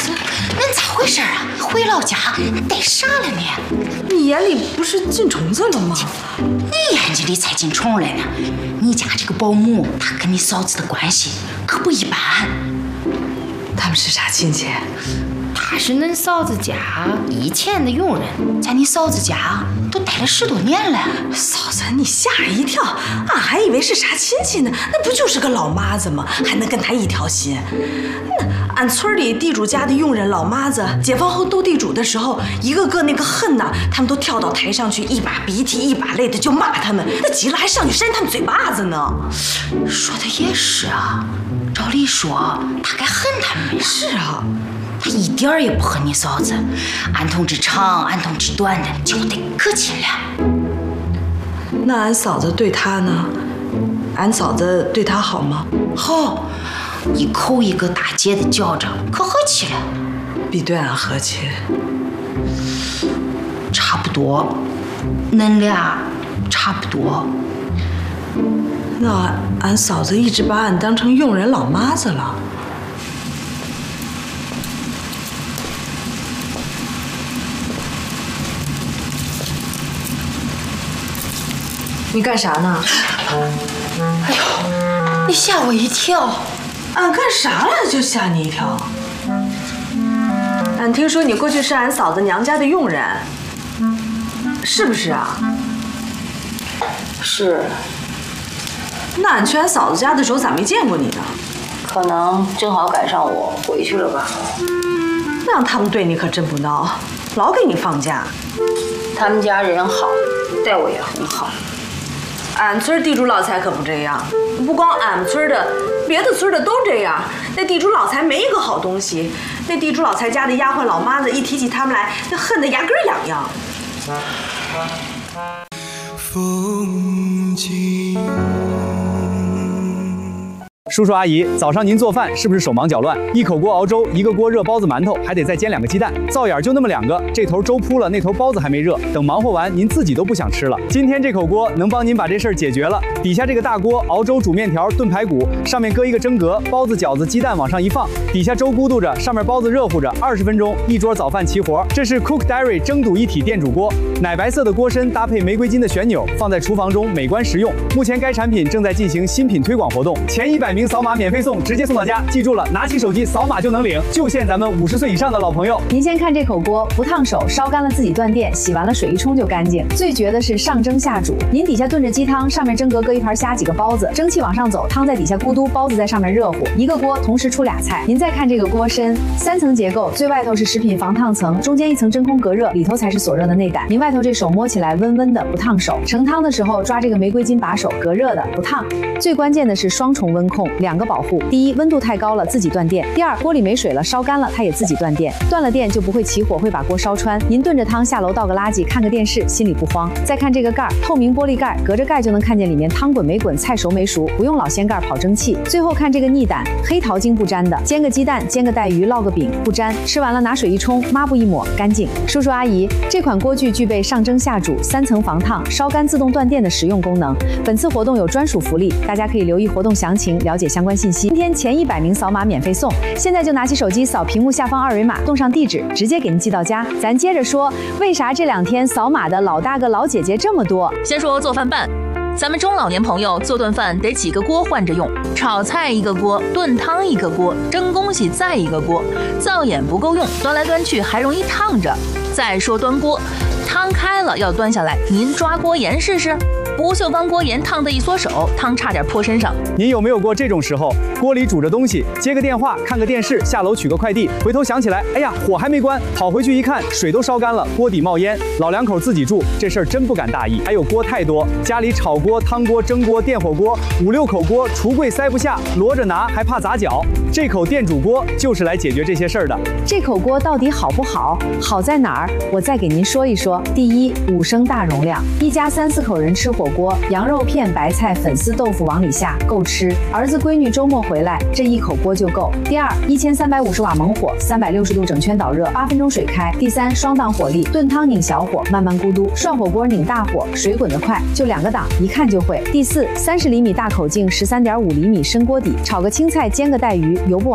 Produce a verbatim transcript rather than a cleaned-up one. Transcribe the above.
是，恁咋回事啊？回老家带啥了呢？ 你眼里不是进虫子了吗？ 你眼睛里才进虫了呢！你家这个保姆，她跟你嫂子的关系可不一般。 他们是啥亲戚？ 她是恁嫂子家以前的佣人，在你嫂子家都待了十多年了。 嫂子，你吓一跳，俺还以为是啥亲戚呢，那不就是个老妈子吗？还能跟他一条心？那俺村里地主家的佣人老妈子，解放后斗地主的时候，一个个那个恨呐，他们都跳到台上去，一把鼻涕一把泪的就骂他们，那急了还上去扇他们嘴巴子呢。 说的也是啊，照理说他该恨他们呀。 是啊。 他一点儿也不恨你嫂子，俺同志长，俺同志短的就得可亲了。 那俺嫂子对他呢？俺嫂子对他好吗？ 好，一口一个大姐的叫着，可和气了。 比对俺和气？ 差不多，恁俩差不多。 那俺嫂子一直把俺当成佣人老妈子了。你干啥呢？ 哎呦，你吓我一跳！ 俺干啥了就吓你一跳？俺听说你过去是俺嫂子娘家的佣人，是不是啊？ 是。 那俺去俺嫂子家的时候咋没见过你呢？ 可能正好赶上我回去了吧。 那样他们对你可真不孬，老给你放假。 他们家人好，待我也很好。 俺村地主老财可不这样，不光俺们村的，别的村的都这样。那地主老财没一个好东西，那地主老财家的丫鬟老妈子一提起他们来，那恨得牙根痒痒。 风景。 叔叔阿姨，早上您做饭是不是手忙脚乱？一口锅熬粥，一个锅热包子馒头，还得再煎两个鸡蛋，灶眼就那么两个，这头粥铺了，那头包子还没热，等忙活完，您自己都不想吃了。今天这口锅能帮您把这事儿解决了。底下这个大锅熬粥、煮面条、炖排骨，上面搁一个蒸格，包子、饺子、鸡蛋往上一放，底下粥咕嘟着，上面包子热乎着，二十分钟一桌早饭齐活。这是 Cook Dairy 蒸肚一体电煮锅，奶白色的锅身搭配玫瑰金的旋钮，放在厨房中美观实用。目前该产品正在进行新品推广活动，前一百名扫码免费送，直接送到家。记住了，拿起手机扫码就能领，就限咱们五十岁以上的老朋友。 您先看这口锅，不烫手，烧干了自己断电，洗完了水一冲就干净。最绝的是上蒸下煮，您底下炖着鸡汤，上面蒸格搁一盘虾几个包子，蒸汽往上走，汤在底下咕嘟，包子在上面热乎。一个锅同时出俩菜。您再看这个锅身，三层结构，最外头是食品防烫层，中间一层真空隔热，里头才是锁热的内胆。您外头这手摸起来温温的，不烫手。盛汤的时候抓这个玫瑰金把手，隔热的，不烫。最关键的是双重温控，两个保护。第一，温度太高了自己断电；第二，锅里没水了，烧干了它也自己断电。断了电就不会起火，会把锅烧穿。您炖着汤下楼倒个垃圾，看个电视，心里不慌。再看这个盖儿，透明玻璃盖，隔着盖就能看见里面汤滚没滚，菜熟没熟，不用老掀盖跑蒸汽。最后看这个腻胆，黑桃精不沾的，煎个鸡蛋，煎个带鱼，烙个饼不沾。吃完了拿水一冲，抹布一抹，干净。叔叔阿姨，这款锅具具备上蒸下煮、三层防烫、烧干自动断电的实用功能。本次活动有专属福利，大家可以留意活动详情，了解相关信息。今天前一百名扫码免费送，现在就拿起手机扫屏幕下方二维码，动上地址，直接给您寄到家。咱接着说，为啥这两天扫码的老大哥老姐姐这么多？ 先说做饭办。咱们中老年朋友做顿饭得几个锅换着用，炒菜一个锅，炖汤一个锅，蒸东西再一个锅，灶眼不够用，端来端去还容易烫着。再说端锅，汤开了要端下来，您抓锅沿试试。不锈钢锅沿烫的一缩手，汤差点泼身上。 您有没有过这种时候？锅里煮着东西，接个电话，看个电视，下楼取个快递，回头想起来，哎呀，火还没关，跑回去一看，水都烧干了，锅底冒烟。老两口自己住，这事儿真不敢大意。还有锅太多，家里炒锅、汤锅、蒸锅、电火锅，五六口锅，橱柜塞不下，摞着拿还怕砸脚。这口电煮锅就是来解决这些事儿的。 这口锅到底好不好？好在哪儿？我再给您说一说。第一，五升大容量，一家三四口人吃火锅，羊肉片、白菜、粉丝、豆腐往里下，够吃。儿子闺女周末回来，这一口锅就够。第二，一千三百五十瓦猛火，三百六十度整圈导热，八分钟水开。第三，双档火力，炖汤拧小火，慢慢咕嘟；涮火锅拧大火，水滚得快，就两个档，一看就会。第四，三十厘米大口径，十三点五厘米深锅底，炒个青菜，煎个带鱼，油不往